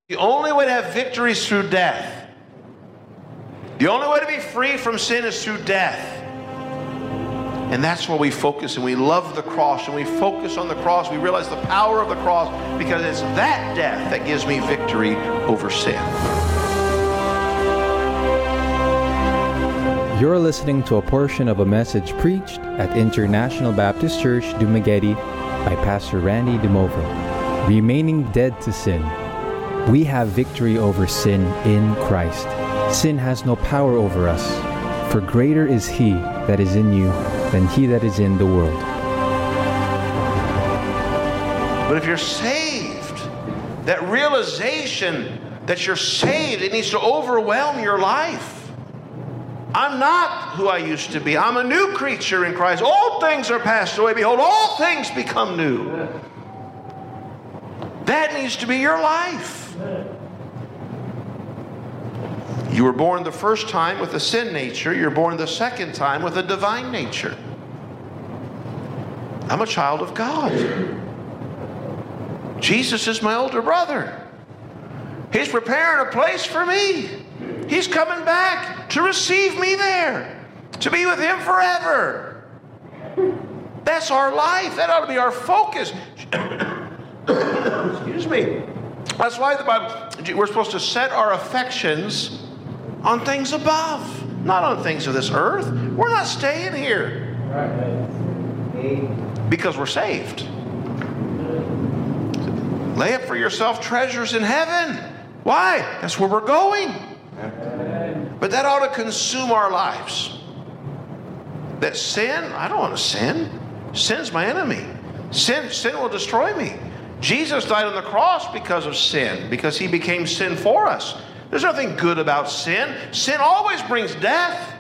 The only way to have victory is through death. The only way to be free from sin is through death. And that's where we focus, and we love the cross, and we focus on the cross. We realize the power of the cross, because it's that death that gives me victory over sin. You're listening to a portion of a message preached at International Baptist Church, Dumaguete by Pastor Randy DeMovo. Remaining dead to sin. We have victory over sin in Christ. Sin has no power over us, for greater is He that is in you than he that is in the world. But if you're saved, that realization that you're saved, it needs to overwhelm your life. I'm not who I used to be. I'm a new creature in Christ. Old things are passed away. Behold, all things become new. That needs to be your life. You were born the first time with a sin nature. You're born the second time with a divine nature. I'm a child of God. Jesus is my older brother. He's preparing a place for me. He's coming back to receive me there, to be with Him forever. That's our life. That ought to be our focus. Excuse me. That's why the Bible, we're supposed to set our affections on things above, not on things of this earth. We're not staying here because we're saved. Lay up for yourself treasures in heaven. Why? That's where we're going. But that ought to consume our lives. That sin, I don't want to sin. Sin's my enemy. Sin will destroy me. Jesus died on the cross because of sin, because He became sin for us. There's nothing good about sin. Sin always brings death.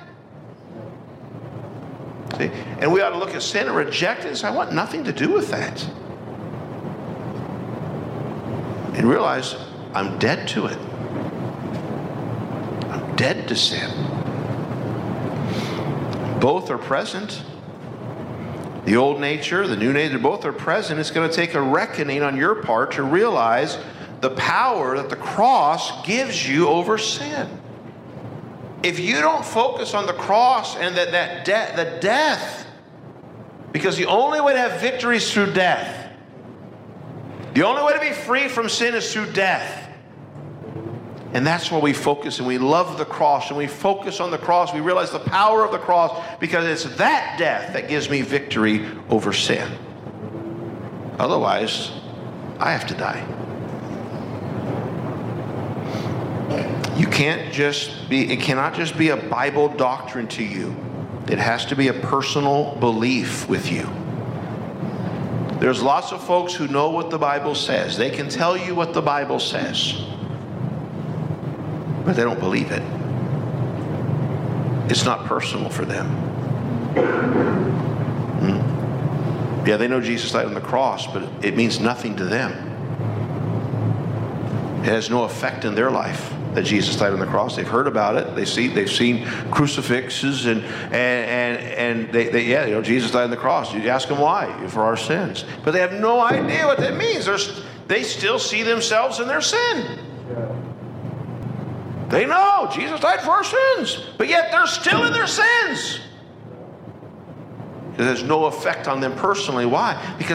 See? And we ought to look at sin and reject it and say, I want nothing to do with that. And realize I'm dead to it. I'm dead to sin. Both are present. The old nature, the new nature, both are present. It's going to take a reckoning on your part to realize the power that the cross gives you over sin. If you don't focus on the cross and the death, because the only way to have victory is through death. The only way to be free from sin is through death. And that's where we focus, and we love the cross, and we focus on the cross. We realize the power of the cross, because it's that death that gives me victory over sin. Otherwise, I have to die. It cannot just be a Bible doctrine to you. It has to be a personal belief with you. There's lots of folks who know what the Bible says. They can tell you what the Bible says, but they don't believe it. It's not personal for them. Yeah, they know Jesus died on the cross, but it means nothing to them. It has no effect in their life that Jesus died on the cross. They've heard about it. They've seen crucifixes and Jesus died on the cross. You ask them why? For our sins. But they have no idea what that means. They still see themselves in their sin. They know Jesus died for our sins, but yet they're still in their sins. It has no effect on them personally. Why? Because